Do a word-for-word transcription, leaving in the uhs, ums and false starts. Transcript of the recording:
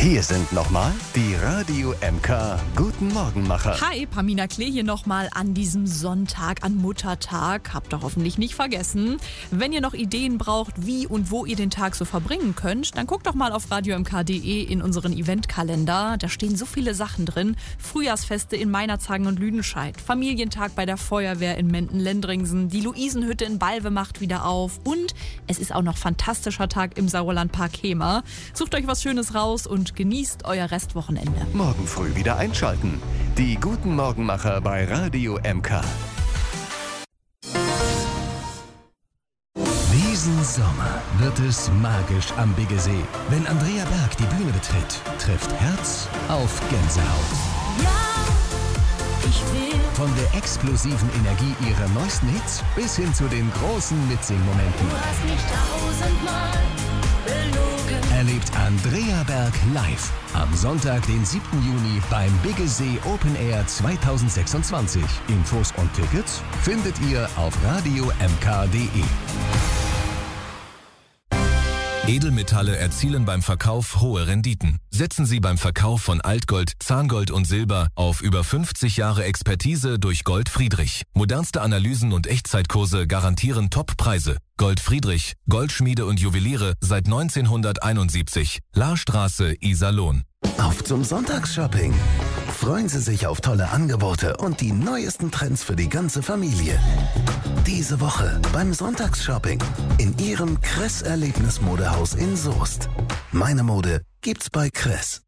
Hier sind nochmal die Radio M K Guten Morgenmacher. Hi, Pamina Klee hier nochmal an diesem Sonntag, an Muttertag. Habt ihr hoffentlich nicht vergessen. Wenn ihr noch Ideen braucht, wie und wo ihr den Tag so verbringen könnt, dann guckt doch mal auf radio m k punkt d e in unseren Eventkalender. Da stehen so viele Sachen drin. Frühjahrsfeste in Meinerzhagen und Lüdenscheid, Familientag bei der Feuerwehr in Menden-Lendringsen, die Luisenhütte in Balve macht wieder auf und es ist auch noch fantastischer Tag im Sauerlandpark Hemer. Sucht euch was Schönes raus und genießt euer Restwochenende. Morgen früh wieder einschalten. Die Guten Morgenmacher bei Radio M K. Diesen Sommer wird es magisch am Biggesee. Wenn Andrea Berg die Bühne betritt, trifft Herz auf Gänsehaut. Ja, ich will. Von der explosiven Energie ihrer neuesten Hits bis hin zu den großen Mitsingmomenten. Du hast mich tausendmal belogen. Erlebt Andrea Berg live am Sonntag, den siebten Juni beim Biggesee Open Air zweitausendsechsundzwanzig. Infos und Tickets findet ihr auf radio m k punkt d e. Edelmetalle erzielen beim Verkauf hohe Renditen. Setzen Sie beim Verkauf von Altgold, Zahngold und Silber auf über fünfzig Jahre Expertise durch Gold Friedrich. Modernste Analysen und Echtzeitkurse garantieren Top-Preise. Gold Friedrich, Goldschmiede und Juweliere seit neunzehnhunderteinundsiebzig. Lahrstraße, Iserlohn. Auf zum Sonntagsshopping. Freuen Sie sich auf tolle Angebote und die neuesten Trends für die ganze Familie. Diese Woche beim Sonntagsshopping in Ihrem Kress-Erlebnis-Modehaus in Soest. Meine Mode gibt's bei Kress.